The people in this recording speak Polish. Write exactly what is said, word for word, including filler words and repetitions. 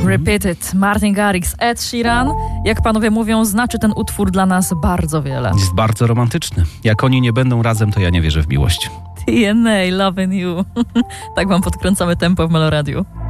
Repeat It, Martin Garrix, Ed Sheeran. Jak panowie mówią, znaczy ten utwór dla nas bardzo wiele. Jest bardzo romantyczny. Jak oni nie będą razem, to ja nie wierzę w miłość. T N A, Loving You. Tak wam podkręcamy tempo w Meloradiu.